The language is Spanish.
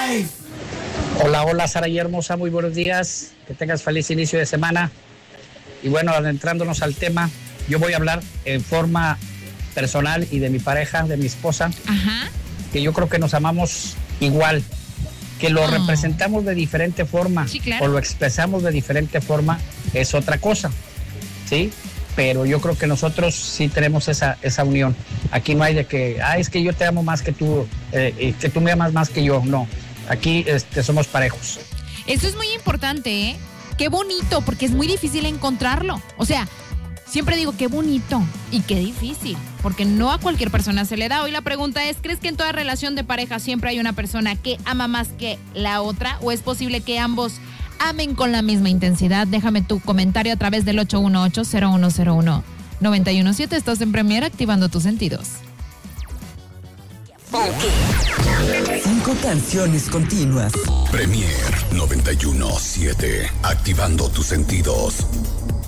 Hola, hola Sara y hermosa, muy buenos días, que tengas feliz inicio de semana. Y bueno, adentrándonos al tema, yo voy a hablar en forma personal y de mi pareja, de mi esposa. Ajá. Que yo creo que nos amamos igual, que lo representamos de diferente forma, sí, claro, o lo expresamos de diferente forma, es otra cosa, ¿sí? Pero yo creo que nosotros sí tenemos esa unión. Aquí no hay de que, es que yo te amo más que tú, que tú me amas más que yo, no. Aquí somos parejos. Eso es muy importante, ¿eh? Qué bonito, porque es muy difícil encontrarlo. O sea, siempre digo qué bonito y qué difícil, porque no a cualquier persona se le da. Hoy la pregunta es, ¿crees que en toda relación de pareja siempre hay una persona que ama más que la otra? ¿O es posible que ambos amen con la misma intensidad? Déjame tu comentario a través del 818-0101-917. Estás en Premier, activando tus sentidos. 5 canciones continuas. Premier 91.7, activando tus sentidos.